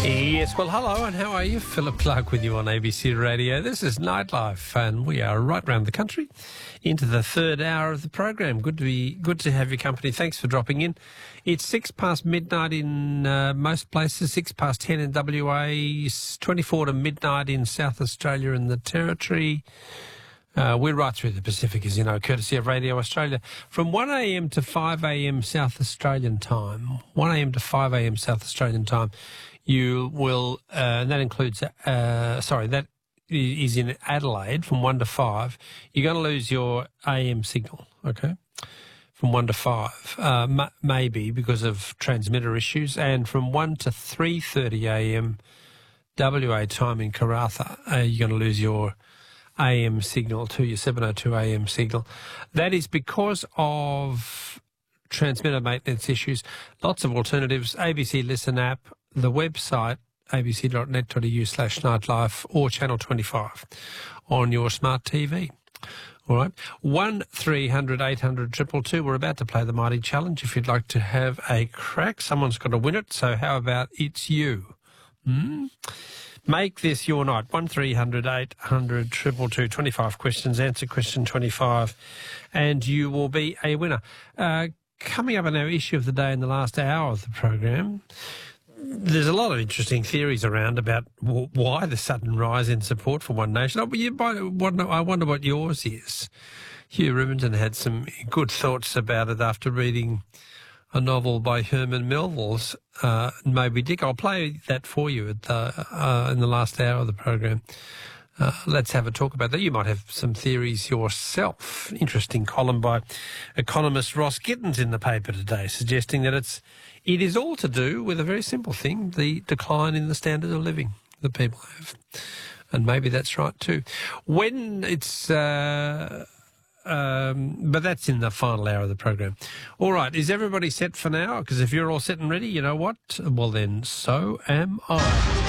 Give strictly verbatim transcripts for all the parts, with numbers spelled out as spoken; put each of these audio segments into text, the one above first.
Yes, well, hello, and how are you? Philip Clark with you on A B C Radio. This is Nightlife, and we are right round the country into the third hour of the program. Good to be, good to have your company. Thanks for dropping in. It's six past midnight in uh, most places, six past ten in W A, twenty-four to midnight in South Australia and the Territory. Uh, we're right through the Pacific, as you know, courtesy of Radio Australia. From one a m to five a m South Australian time, one a m to five a m South Australian time, you will, uh, and that includes, uh, sorry, that is in Adelaide from one to five. You're going to lose your A M signal, okay, from one to five, uh, m- maybe because of transmitter issues. And from one to three thirty a m W A time in Karratha, uh, you're going to lose your A M signal to your seven oh two A M signal. That is because of transmitter maintenance issues. Lots of alternatives, A B C Listen app, the website, abc.net.au slash nightlife, or Channel twenty-five on your smart T V. All right. one three hundred eight hundred two two two. We're about to play the Mighty Challenge. If you'd like to have a crack, someone's got to win it, so how about it's you? Hmm? Make this your night. one three hundred eight hundred two two two. twenty-five questions. Answer question twenty-five, and you will be a winner. Uh, coming up on our issue of the day in the last hour of the program, there's a lot of interesting theories around about w- why the sudden rise in support for One Nation. Oh, you might wonder, I wonder what yours is. Hugh Riminton had some good thoughts about it after reading a novel by Herman Melville's uh, Moby Dick. I'll play that for you at the, uh, in the last hour of the program. Uh, let's have a talk about that. You might have some theories yourself. Interesting column by economist Ross Gittins in the paper today, suggesting that it's it is all to do with a very simple thing, the decline in the standard of living that people have. And maybe that's right too. When it's... Uh, Um, but that's in the final hour of the program. All right, is everybody set for now? Because if you're all set and ready, you know what? Well then, so am I.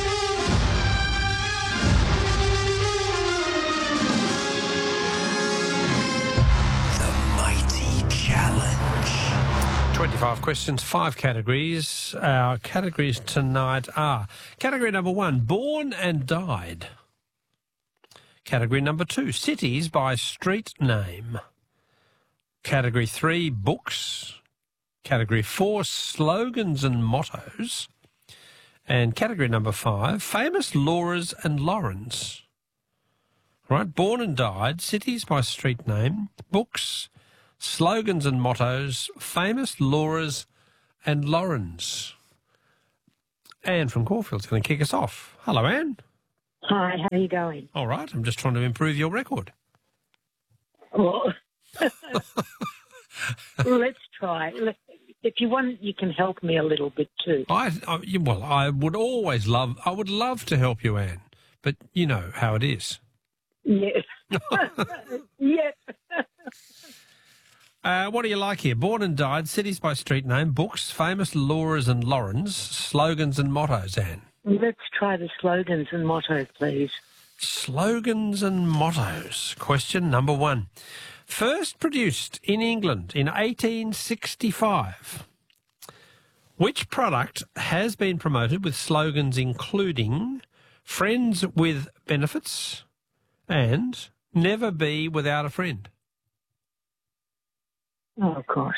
twenty-five questions, five categories. Our categories tonight are category number one, born and died. Category number two, cities by street name. Category three, books. Category four, slogans and mottos. And category number five, famous Lauras and Laurens. Right, born and died, cities by street name, books, slogans and mottos, famous Lauras and Laurens. Anne from Caulfield's going to kick us off. Hello, Anne. Hi, how are you going? All right, I'm just trying to improve your record. Well, let's try. If you want, you can help me a little bit too. I, I well, I would always love, I would love to help you, Anne, but you know how it is. Yes. Yes. Uh, what do you like here? Born and died, cities by street name, books, famous Lauras and Laurens, slogans and mottos, Anne. Let's try the slogans and mottos, please. Slogans and mottos. Question number one. First produced in England in eighteen sixty-five. Which product has been promoted with slogans including friends with benefits and never be without a friend? Oh, gosh.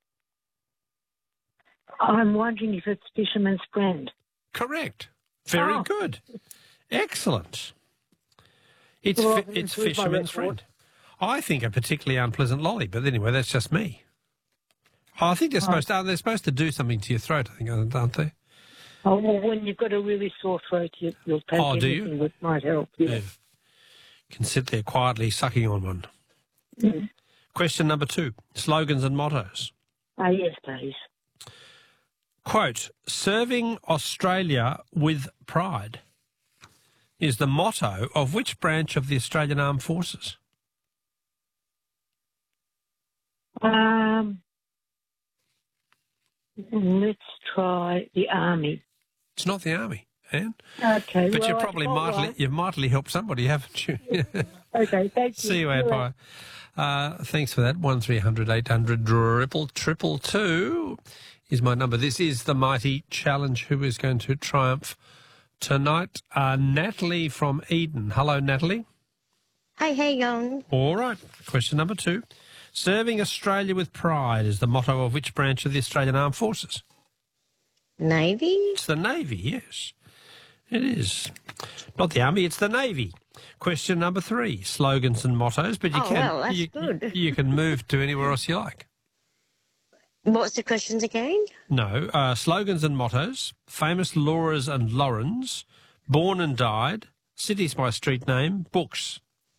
I'm wondering if it's Fisherman's Friend. Correct. Very oh. good. Excellent. It's well, fi- it's Fisherman's Friend. I think a particularly unpleasant lolly, but anyway, that's just me. Oh, I think they're supposed to, they're supposed to do something to your throat, I think, aren't they? Oh, well, when you've got a really sore throat, you, you'll take oh, anything do you? that might help. Yeah. yeah. You can sit there quietly sucking on one. Mm. Question number two, slogans and mottos. Ah, yes, please. Quote, serving Australia with pride is the motto of which branch of the Australian Armed Forces? Um, let's try the Army. It's not the Army, Anne. Okay. But well, you probably mightily, right. you've mightily helped somebody, haven't you? Okay, thank you. See you, Anne. Bye. Uh, thanks for that. One three hundred eight hundred triple triple two. is my number. This is the Mighty Challenge. Who is going to triumph tonight? Uh, Natalie from Eden. Hello, Natalie. Hi, how you going? All right. Question number two. Serving Australia with pride is the motto of which branch of the Australian Armed Forces? Navy? It's the Navy, yes. It is. Not the Army, it's the Navy. Question number three. Slogans and mottos, but you Oh, can well, that's you, good. you can move to anywhere else you like. What's the questions again? No. Uh, slogans and mottos, famous Lauras and Laurens, born and died, cities by street name, books.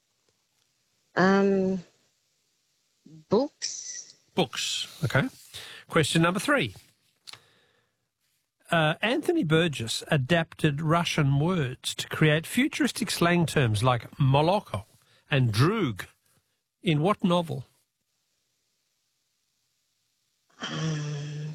Um, books? Books, okay. Question number three. Uh, Anthony Burgess adapted Russian words to create futuristic slang terms like moloko and droog. In what novel? Um,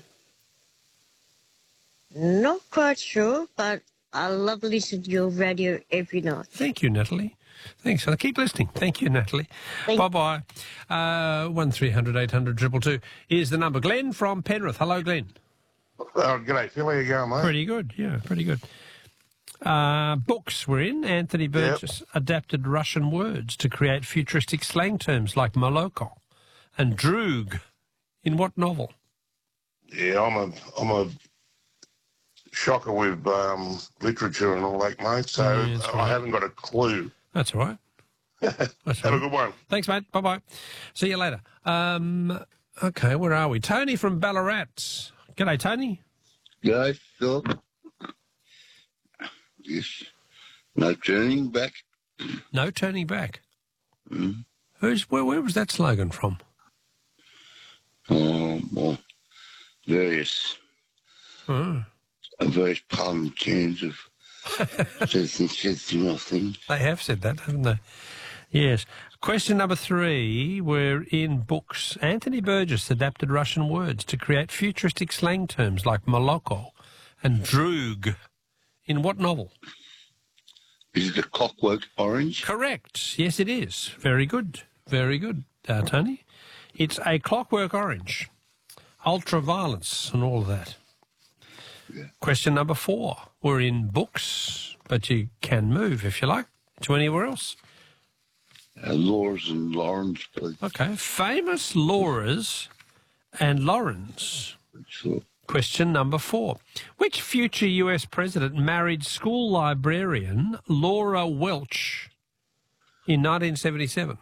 not quite sure, but I love listening to your radio every night. Thank you, Natalie. Thanks. I'll keep listening. Thank you, Natalie. Thank Bye-bye. Uh, one three hundred eight hundred two two two is the number. Glenn from Penrith. Hello, Glenn. Oh, g'day, Phil. How you going, mate? Pretty good, yeah, pretty good. Uh, books we're in. Anthony Burgess yep. adapted Russian words to create futuristic slang terms like moloko and droog. In what novel? Yeah, I'm a I'm a shocker with um, literature and all that, mate, so Oh, yeah, I right. haven't got a clue. That's all right. That's Have all a right. good one. Thanks, mate. Bye-bye. See you later. Um, okay, where are we? Tony from Ballarat. G'day, Tony. G'day, Philip. Yes. No turning back. No turning back. Mm. Who's where? Where was that slogan from? Oh, well, various, Oh. various parliamentarians have said some sensible things. They have said that, haven't they? Yes. Question number three. We're in books. Anthony Burgess adapted Russian words to create futuristic slang terms like moloko and droog. In what novel? Is it a Clockwork Orange? Correct. Yes, it is. Very good. Very good, uh, Tony. It's A Clockwork Orange. Ultraviolence and all of that. Yeah. Question number four. We're in books, but you can move, if you like, to anywhere else. Uh, Laura's and Lawrence, please. Okay. Famous Lauras and Laurens. Sure. Question number four. Which future U S president married school librarian Laura Welch in nineteen seventy-seven?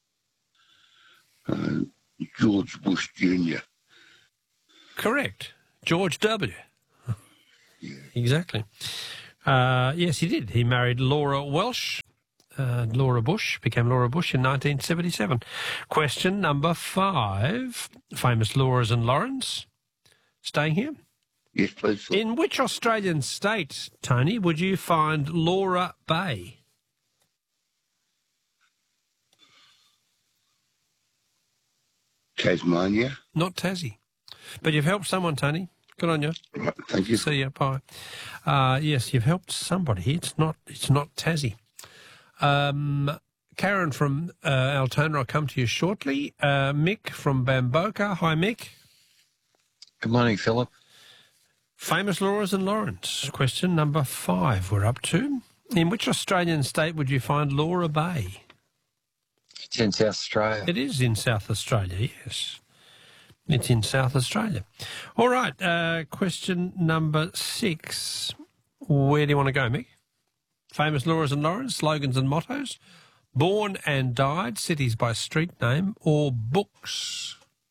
Uh, George Bush Junior Correct. George W. Yeah. Exactly. Uh, yes, he did. He married Laura Welsh. Uh, Laura Bush became Laura Bush in nineteen seventy-seven. Question number five. Famous Lauras and Laurens. Staying here. Yes, please. Philip. In which Australian state, Tony, would you find Laura Bay? Tasmania. Not Tassie. But you've helped someone, Tony. Good on you. Right, thank you. See you. Bye. Uh, yes, you've helped somebody. It's not. It's not Tassie. Um, Karen from uh, Altona, I'll come to you shortly. Uh, Mick from Bamboka. Hi, Mick. Good morning, Philip. Famous Lauras and Lawrence. Question number five we're up to. In which Australian state would you find Laura Bay? It's in South Australia. It is in South Australia, yes. It's in South Australia. All right, uh, question number six. Where do you want to go, Mick? Famous Lauras and Lawrence, slogans and mottos, born and died, cities by street name, or books?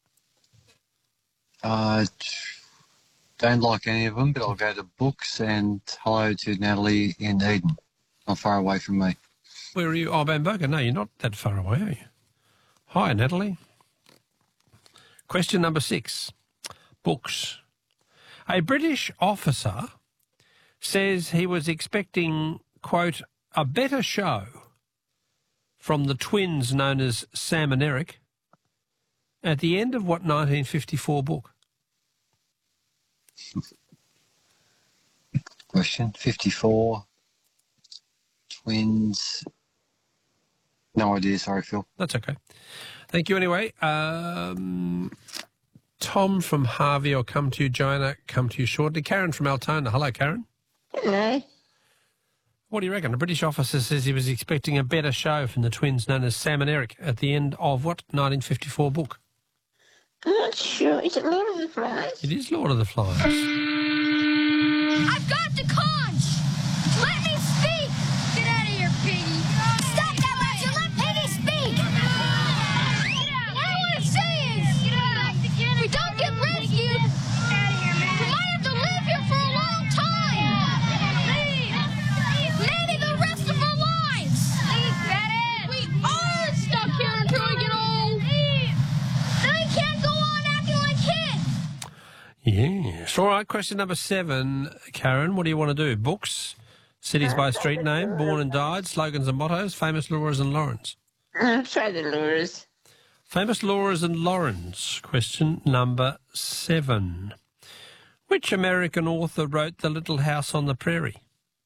I don't like any of them, but I'll go to books and hello to Natalie in Eden. Not far away from me. Where are you? Oh, Bamboka. No, you're not that far away, are you? Hi, Natalie. Question number six. Books. A British officer says he was expecting, quote, a better show from the twins known as Sam and Eric at the end of what nineteen fifty-four book? Question fifty-four. Twins. No idea, sorry, Phil. That's okay. Thank you anyway. Um, Tom from Harvey, I'll come to you. Joanna, come to you shortly. Karen from Altona. Hello, Karen. Hello. What do you reckon? A British officer says he was expecting a better show from the twins known as Sam and Eric at the end of what nineteen fifty-four book? I'm not sure. Is it Lord of the Flies? It is Lord of the Flies. I've got the conch! Let me speak! Get out of here, Piggy! Stop that, Roger! Let Piggy speak! All I'm saying is, if we don't get rescued, we might have to live here for a long time! Maybe the rest of our lives! We are stuck here until we get old! Then we can't go on acting like kids! Yes. All right, question number seven. Karen, what do you want to do? Books, cities by street name, born and died, slogans and mottos, famous Laura's and Laurens. I'll try the lures. Famous Laura's and Laurens. Question number seven. Which American author wrote The Little House on the Prairie?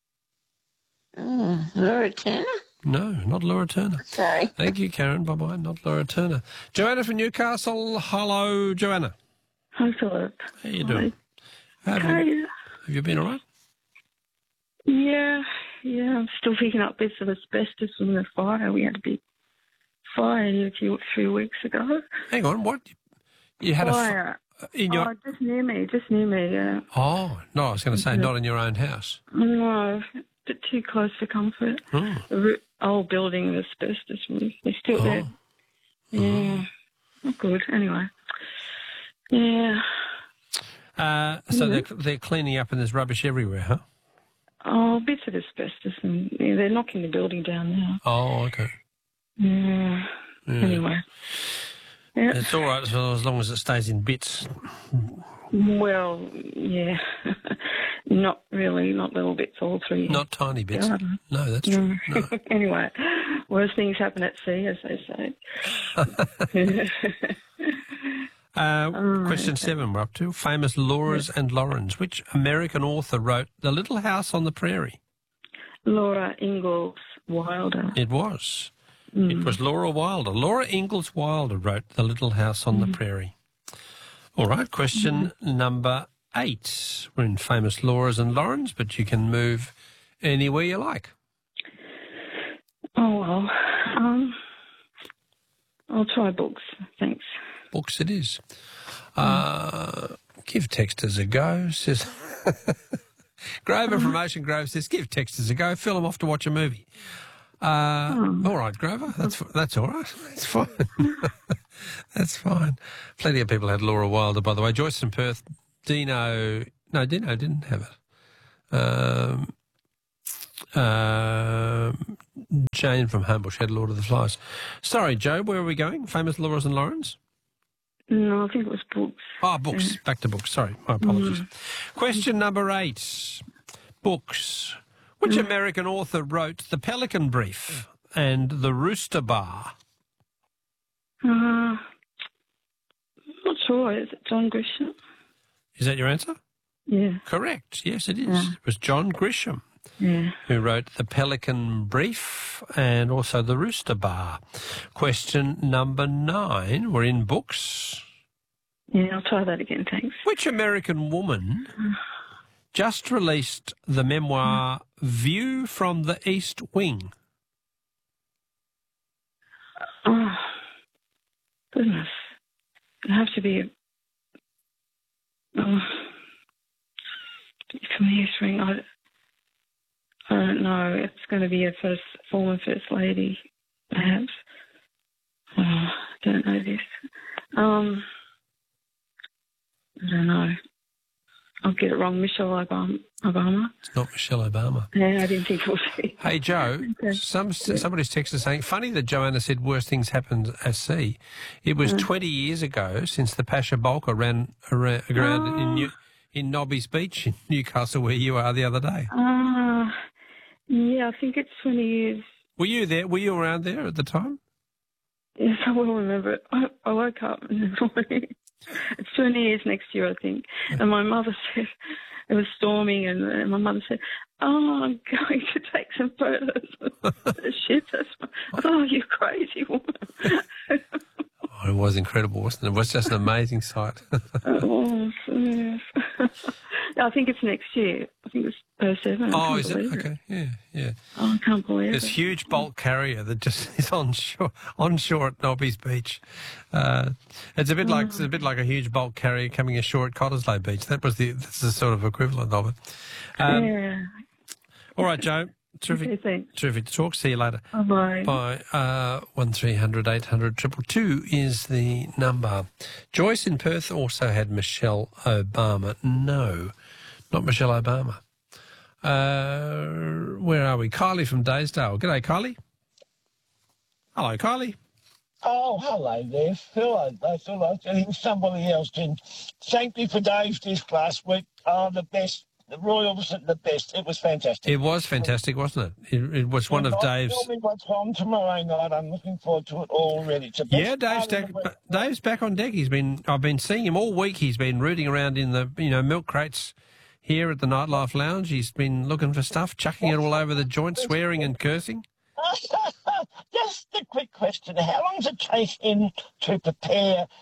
Oh, Laura Turner? No, not Laura Turner. Sorry. Thank you, Karen. Bye-bye. Not Laura Turner. Joanna from Newcastle. Hello, Joanna. Hi, Philip. How you doing? Have Hi. you, have you been all right? Yeah, yeah, I'm still picking up bits of asbestos from the fire. We had a big fire here a few, three weeks ago. Hang on, what? You had Fire. a... F- in your... Oh, just near me, just near me, yeah. Oh, no, I was going to say not in your own house. No, a bit too close for comfort. Oh. The ro- old building with asbestos roof. They're still Oh. there. Yeah, not good. Anyway. Yeah. Uh, so Mhm. they're, they're cleaning up and there's rubbish everywhere, huh? Oh, bits of asbestos, and yeah, they're knocking the building down now. Oh, okay. Yeah. Yeah. Anyway. Yeah. It's all right so as long as it stays in bits. Well, yeah. Not really, not little bits all through. Not tiny bits. garden. No, that's true. No. No. Anyway, worse things happen at sea, as they say. Uh, Oh, question okay. seven we're up to. Famous Laura's and Laurens. Which American author wrote The Little House on the Prairie? Laura Ingalls Wilder. It was. Mm. It was Laura Wilder. Laura Ingalls Wilder wrote The Little House on Mm. the Prairie. All right, question Mm. number eight. We're in Famous Laura's and Laurens, but you can move anywhere you like. Oh, well. Um, I'll try books, thanks. Books it is. Uh, give Texters a go, says... Grover from Ocean Grove says, give Texters a go, fill them off to watch a movie. Uh, Oh. All right, Grover, that's that's all right. That's fine. That's fine. Plenty of people had Laura Wilder, by the way. Joyce from Perth, Dino... No, Dino didn't have it. Um, um, Jane from Homebush had Lord of the Flies. Sorry, Joe, where are we going? Famous Laura's and Laurens? No, I think it was books. Oh, books. Back to books. Sorry, my apologies. Question number eight. Books. Which American author wrote The Pelican Brief and The Rooster Bar? Uh, not sure. Is it John Grisham? Is that your answer? Yeah, Correct. Yes, it is. Yeah. It was John Grisham yeah. who wrote The Pelican Brief and also The Rooster Bar. Question number nine. We're in books. Yeah, I'll try that again, thanks. Which American woman just released the memoir View from the East Wing? Oh, goodness. It'd have to be a... Oh, from the East Wing, I, I don't know. It's going to be a first former First Lady, perhaps. Oh, I don't know this. Um, I don't know. I'll get it wrong. Michelle Obama. Obama. It's not Michelle Obama. Yeah, I didn't think it was. Hey, Joe, Okay. some, somebody's texted saying, funny that Joanna said worse things happened at sea. It was Mm. twenty years ago since the Pasha Bulker ran around, around Oh. in, New, in Nobby's Beach in Newcastle where you are the other day. Ah, yeah, I think it's twenty years. Were you there? Were you around there at the time? Yes, I will remember it. I, I woke up in the morning. It's twenty years next year, I think. And my mother said, it was storming, and, and my mother said, oh, I'm going to take some photos of the ship. That's my, oh, you crazy woman. Oh, it was incredible, wasn't it? It was just an amazing sight. It was, yes. I think it's next year. I think it's per seven. Oh, is it? Okay, yeah, yeah. Oh, I can't believe This it. huge bulk carrier that just is on shore, on shore at Nobby's Beach. Uh, it's a bit like it's a bit like a huge bulk carrier coming ashore at Cottesloe Beach. That was the that's the sort of equivalent of it. Um, Yeah. All right, Joe. Terrific, Okay, thanks. terrific to talk. See you later. Bye-bye. Bye. Uh, one three hundred eight hundred triple two is the number. Joyce in Perth also had Michelle Obama. No, not Michelle Obama. Uh, where are we? Kylie from Daysdale. G'day, Kylie. Hello, Kylie. Oh, hello there, Phil. I, I thought I was getting somebody else in. Thank you for Dave's disc last week. Oh, the best. The Royals at the best. It was fantastic. It was fantastic, wasn't it? It, it was one of Dave's. Tell me what's on tomorrow night. I'm looking forward to it already. It's the best Yeah, Dave's, part of back, the week. Dave's back on deck. He's been. I've been seeing him all week. He's been rooting around in the you know milk crates here at the Nightlife Lounge. He's been looking for stuff, chucking it all over the joint, swearing and cursing. Just a quick question. How long does it take him to prepare